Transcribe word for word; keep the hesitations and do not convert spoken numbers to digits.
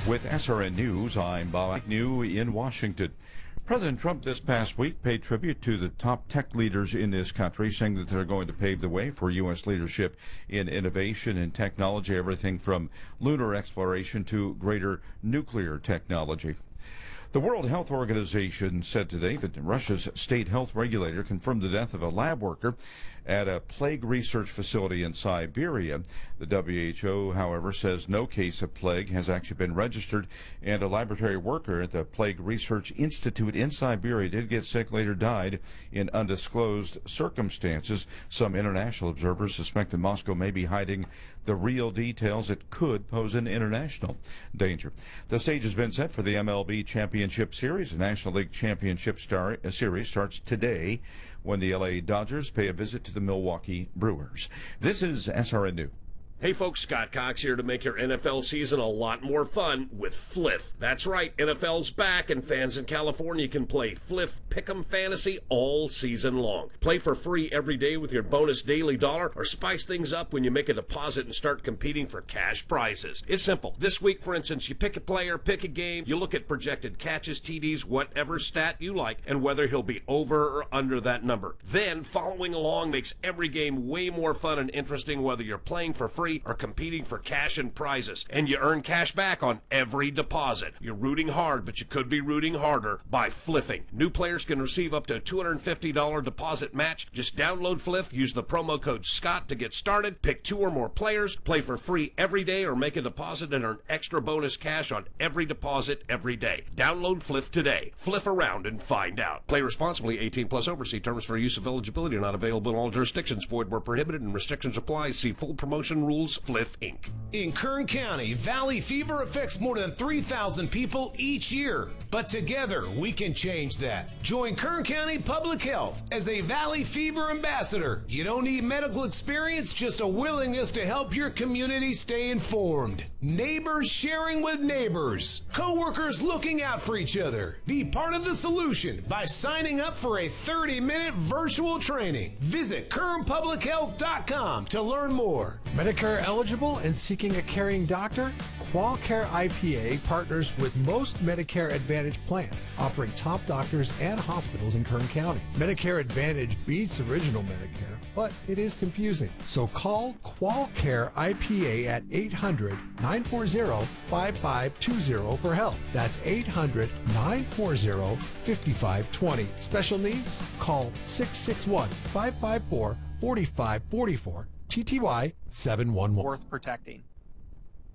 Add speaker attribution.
Speaker 1: With S R N News, I'm Bob New in Washington. President Trump this past week paid tribute to the top tech leaders in this country, saying that they're going to pave the way for U S leadership in innovation and technology, everything from lunar exploration to greater nuclear technology. The World Health Organization said today that Russia's state health regulator confirmed the death of a lab worker at a plague research facility in Siberia. The W H O, however, says no case of plague has actually been registered, and a laboratory worker at the Plague Research Institute in Siberia did get sick, later died in undisclosed circumstances. Some international observers suspect that Moscow may be hiding the real details that could pose an international danger. The stage has been set for the M L B Championship Series. The National League Championship Star- Series starts today when the L A Dodgers pay a visit to the Milwaukee Brewers. This is S R N News.
Speaker 2: Hey folks, Scott Cox here to make your N F L season a lot more fun with Fliff. That's right, N F L's back and fans in California can play Fliff Pick'em Fantasy all season long. Play for free every day with your bonus daily dollar, or spice things up when you make a deposit and start competing for cash prizes. It's simple. This week, for instance, you pick a player, pick a game, you look at projected catches, T Ds, whatever stat you like, and whether he'll be over or under that number. Then, following along makes every game way more fun and interesting, whether you're playing for free or competing for cash and prizes. And you earn cash back on every deposit. You're rooting hard, but you could be rooting harder by fliffing. New players can receive up to a two hundred fifty dollars deposit match. Just download Fliff, use the promo code SCOTT to get started, pick two or more players, play for free every day, or make a deposit and earn extra bonus cash on every deposit every day. Download Fliff today. Fliff around and find out. Play responsibly. eighteen plus over. See terms for use of eligibility are not available in all jurisdictions. Void where prohibited and restrictions apply. See full promotion rules. Fliff Incorporated.
Speaker 3: In Kern County, Valley Fever affects more than three thousand people each year. But together, we can change that. Join Kern County Public Health as a Valley Fever ambassador. You don't need medical experience, just a willingness to help your community stay informed. Neighbors sharing with neighbors. Coworkers looking out for each other. Be part of the solution by signing up for a thirty minute virtual training. Visit kern public health dot com to learn more.
Speaker 4: Medicare eligible and seeking a caring doctor? QualCare I P A partners with most Medicare Advantage plans, offering top doctors and hospitals in Kern County. Medicare Advantage beats original Medicare, but it is confusing. So call QualCare I P A at eight hundred, nine four zero, five five two zero for help. That's eight hundred, nine four zero, five five two zero. Special needs? Call six six one, five five four, four five four four. T T Y seven one one.
Speaker 5: Worth protecting.